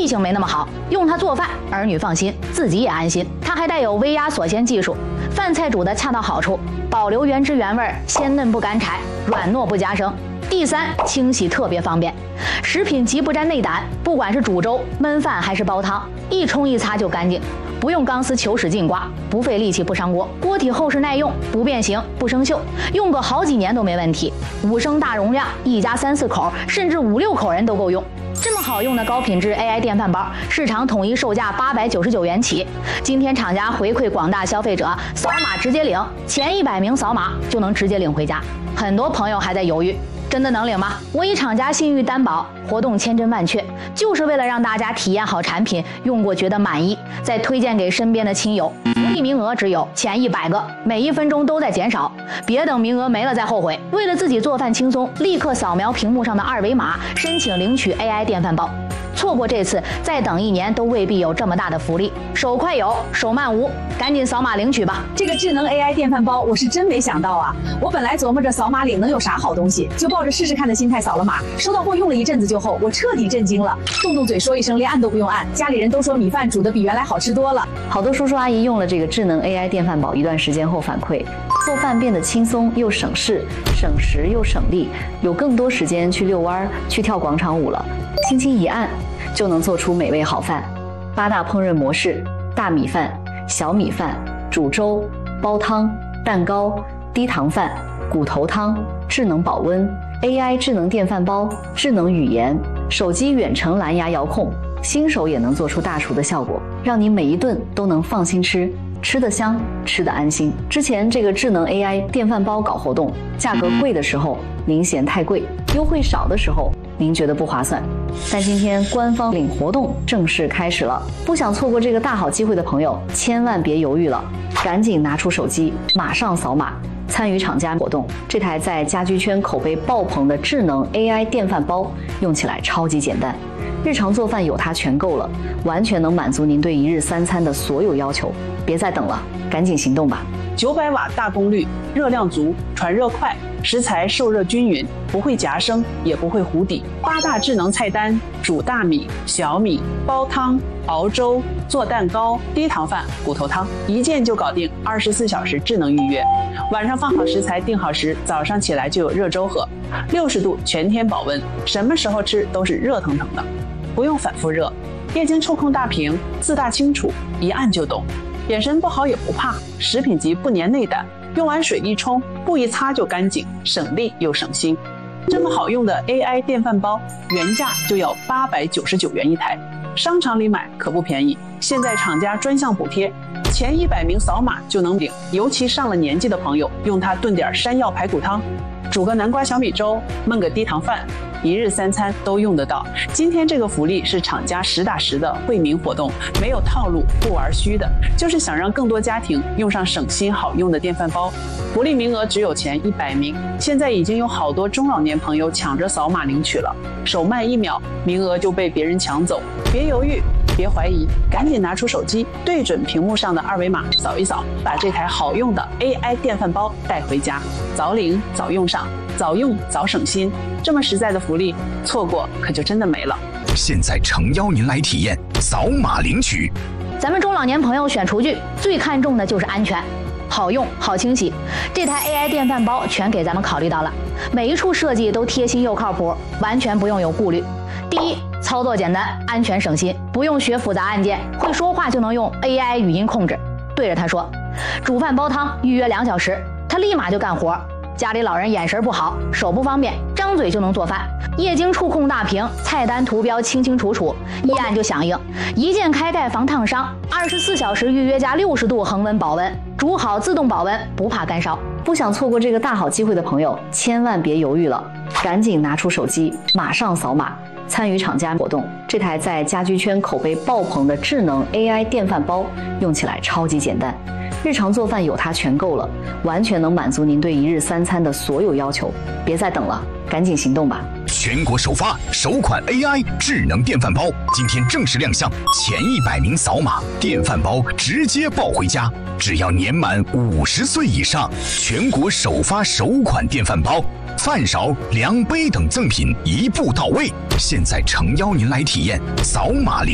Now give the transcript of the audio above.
记性没那么好，用它做饭，儿女放心，自己也安心。它还带有微压锁鲜技术，饭菜煮得恰到好处，保留原汁原味，鲜嫩不干柴，软糯不夹生。第三，清洗特别方便，食品级不沾内胆，不管是煮粥、焖饭还是煲汤，一冲一擦就干净。不用钢丝球使劲刮，不费力气不伤锅，锅体厚实耐用，不变形不生锈，用个好几年都没问题。5升大容量，一家3、4口甚至5、6口人都够用。这么好用的高品质 AI 电饭煲，市场统一售价899元起。今天厂家回馈广大消费者，扫码直接领，前100名扫码就能直接领回家。很多朋友还在犹豫，真的能领吗？我以厂家信誉担保，活动千真万确，就是为了让大家体验好产品，用过觉得满意，再推荐给身边的亲友。福利名额只有前100个，每1分钟都在减少，别等名额没了再后悔。为了自己做饭轻松，立刻扫描屏幕上的2维码，申请领取 AI 电饭煲。错过这次，再等1年都未必有这么大的福利。手快有，手慢无，赶紧扫码领取吧！ 这个智能 AI 电饭煲，我是真没想到啊！我本来琢磨着扫码领能有啥好东西，就抱着试试看的心态扫了码。收到货用了一阵子就后，我彻底震惊了，动嘴说一声，连按都不用按。家里人都说米饭煮的比原来好吃多了。 好多叔叔阿姨用了这个智能 AI 电饭煲一段时间后反馈，做饭变得轻松又省事，省时又省力，有更多时间去遛弯、去跳广场舞了。轻轻一按，就能做出美味好饭。8大烹饪模式：大米饭、小米饭、煮粥、煲汤、蛋糕、低糖饭、骨头汤、智能保温、AI 智能电饭煲、智能语言、手机远程蓝牙遥控，新手也能做出大厨的效果，让你每一顿都能放心吃，吃得香，吃得安心。之前这个智能 AI 电饭煲搞活动，价格贵的时候您嫌太贵，优惠少的时候您觉得不划算。但今天官方领活动正式开始了，不想错过这个大好机会的朋友，千万别犹豫了，赶紧拿出手机，马上扫码参与厂家活动。这台在家居圈口碑爆棚的智能 AI 电饭煲，用起来超级简单，日常做饭有它全够了，完全能满足您对1日3餐的所有要求。别再等了，赶紧行动吧 ！900瓦大功率，热量足，传热快，食材受热均匀，不会夹生，也不会糊底。8大智能菜单：煮大米、小米、煲汤、熬粥、做蛋糕、低糖饭、骨头汤，一键就搞定，24小时智能预约。晚上放好食材，定好时，早上起来就有热粥喝，60度全天保温，什么时候吃都是热腾腾的，不用反复热。液晶触控大屏，字大清楚，一按就懂。眼神不好也不怕，食品级不粘内胆，用完水一冲，布一擦就干净，省力又省心。这么好用的 AI 电饭煲，原价就要899元一台，商场里买可不便宜。现在厂家专项补贴，前100名扫码就能领，尤其上了年纪的朋友，用它炖点山药排骨汤，煮个南瓜小米粥，焖个低糖饭，1日3餐都用得到。今天这个福利是厂家实打实的惠民活动，没有套路，不玩虚的，就是想让更多家庭用上省心好用的电饭煲。福利名额只有前100名，现在已经有好多中老年朋友抢着扫码领取了，手慢1秒，名额就被别人抢走。别犹豫，别怀疑，赶紧拿出手机，对准屏幕上的2维码扫一扫，把这台好用的 AI 电饭煲带回家，早领早用上，早用早省心。这么实在的福利，错过可就真的没了。 现在诚邀您来体验，扫码领取。 咱们中老年朋友选厨具，最看重的就是安全。好用好清洗，这台 AI 电饭煲全给咱们考虑到了，每一处设计都贴心又靠谱，完全不用有顾虑。第一，操作简单，安全省心，不用学复杂按键，会说话就能用 AI 语音控制，对着它说煮饭煲汤，预约2小时，它立马就干活。家里老人眼神不好，手不方便，张嘴就能做饭。液晶触控大屏，菜单图标清清楚楚，一按就响应，一键开盖防烫伤，24小时预约加60度恒温保温，煮好自动保温，不怕干烧。 不想错过这个大好机会的朋友，千万别犹豫了，赶紧拿出手机，马上扫码参与厂家活动。这台在家居圈口碑爆棚的智能 AI 电饭煲，用起来超级简单，日常做饭有它全够了，完全能满足您对1日3餐的所有要求。别再等了，赶紧行动吧！ 全国首发首款 AI 智能电饭煲，今天正式亮相，前100名扫码，电饭煲直接抱回家。只要年满50岁以上，全国首发首款电饭煲，饭勺、量杯等赠品一步到位。现在诚邀您来体验，扫码领。